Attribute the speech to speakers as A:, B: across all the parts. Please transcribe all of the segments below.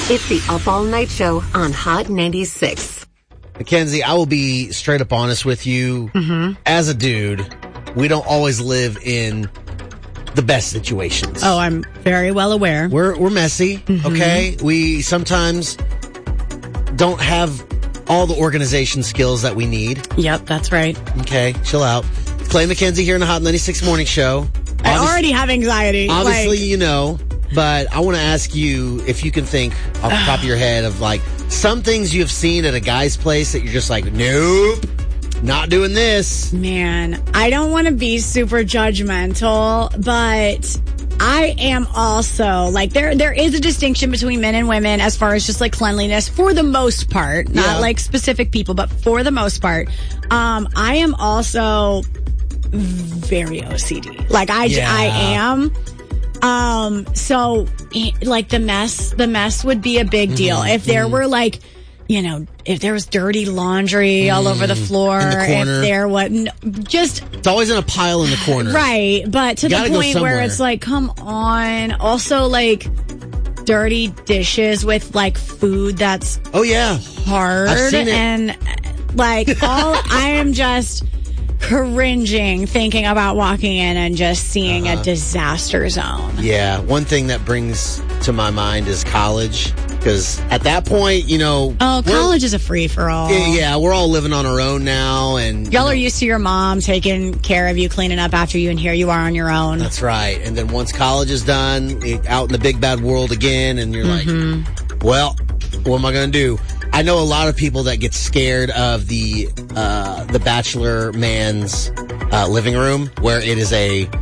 A: It's the Up All Night Show on Hot 96.
B: Mackenzie, I will be straight up honest with you. As a dude, we don't always live in the best situations.
C: Oh, I'm very well aware.
B: We're messy, okay? We sometimes don't have all the organization skills that we need.
C: Yep, that's right.
B: Okay, chill out. Clay Mackenzie here in the Hot 96 Morning Show.
C: I already have anxiety.
B: Obviously, you know, but I want to ask you if you can think off the top of your head of like some things you've seen at a guy's place that you're just like, nope, not doing this.
C: Man, I don't want to be super judgmental, but I am also like there is a distinction between men and women as far as just like cleanliness for the most part, not like specific people, but for the most part. I am also very OCD. Like I am. So like the mess would be a big deal. If there were like, you know, if there was dirty laundry all over the floor,
B: in the corner.
C: if there was just,
B: it's always in a pile in the corner.
C: Right. But to the point where it's like, come on. Also like dirty dishes with like food that's hard.
B: I've seen it.
C: And like I am just cringing thinking about walking in and just seeing a disaster zone.
B: Yeah, one thing that brings to my mind is college, because at that point, you know,
C: college is a free-for-all.
B: Yeah, we're all living on our own now, and
C: y'all are used to your mom taking care of you, cleaning up after you, and here you are on your own.
B: That's right. And then once college is done, out in the big bad world again, and you're like, well, what am I going to do? I know a lot of people that get scared of the bachelor man's living room, where it is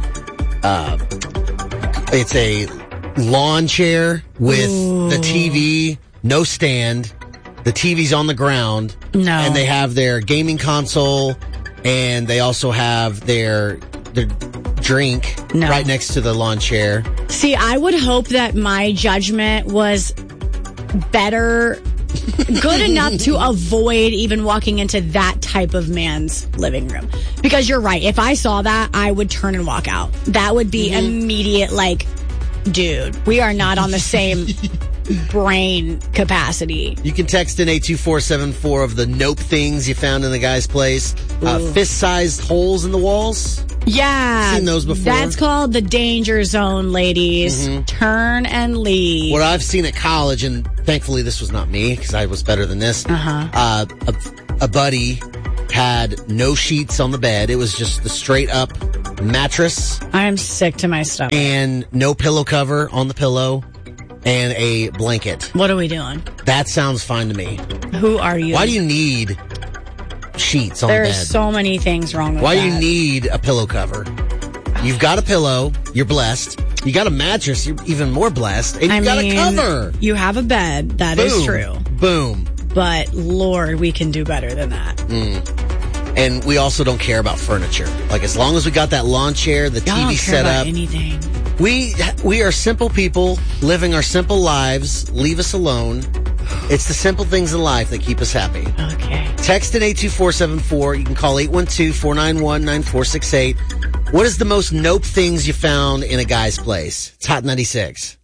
B: it's a lawn chair with the TV, no stand. The TV's on the ground.
C: No.
B: And they have their gaming console, and they also have their drink right next to the lawn chair.
C: See, I would hope that my judgment was better, good enough to avoid even walking into that type of man's living room. Because you're right. If I saw that, I would turn and walk out. That would be immediate, like, dude, we are not on the same brain capacity.
B: You can text in 82474 of the nope things you found in the guy's place. Fist-sized holes in the walls.
C: Yeah.
B: Seen those before.
C: That's called the danger zone, ladies. Turn and leave.
B: What I've seen at college, and thankfully this was not me because I was better than this. A buddy had no sheets on the bed. It was just the straight up mattress.
C: I am sick to my stomach.
B: And no pillow cover on the pillow. And a blanket.
C: What are we doing?
B: That sounds fine to me.
C: Who are you?
B: Why do you need sheets on the bed?
C: There's so many things wrong with that.
B: Why do you need a pillow cover? You've got a pillow. You're blessed. You got a mattress. You're even more blessed. And you got a cover.
C: You have a bed. That is true.
B: Boom.
C: But, Lord, we can do better than that.
B: And we also don't care about furniture. Like, as long as we got that lawn chair, the TV set up.
C: Anything.
B: We are simple people living our simple lives. Leave us alone. It's the simple things in life that keep us happy.
C: Okay.
B: Text in 82474. You can call 812-491-9468. What is the most nope things you found in a guy's place? It's Hot 96.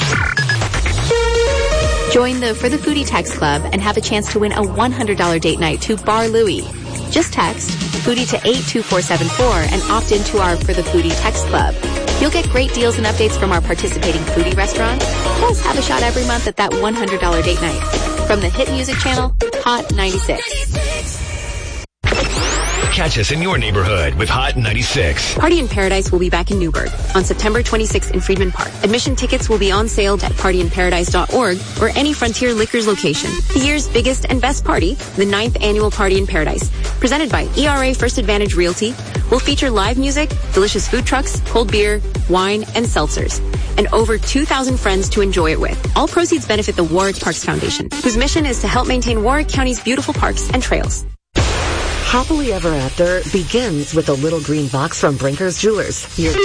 D: Join the For the Foodie text club and have a chance to win a $100 date night to Bar Louie. Just text Foodie to 82474 and opt into our For the Foodie text club. You'll get great deals and updates from our participating foodie restaurants, plus have a shot every month at that $100 date night. From the hit music channel, Hot 96.
E: Catch us in your neighborhood with Hot 96.
D: Party in Paradise will be back in Newburgh on September 26th in Freedman Park. Admission tickets will be on sale at partyinparadise.org or any Frontier Liquors location. The year's biggest and best party, the 9th annual Party in Paradise, presented by ERA First Advantage Realty, will feature live music, delicious food trucks, cold beer, wine, and seltzers, and over 2,000 friends to enjoy it with. All proceeds benefit the Warwick Parks Foundation, whose mission is to help maintain Warwick County's beautiful parks and trails.
A: Happily Ever After begins with a little green box from Brinker's Jewelers.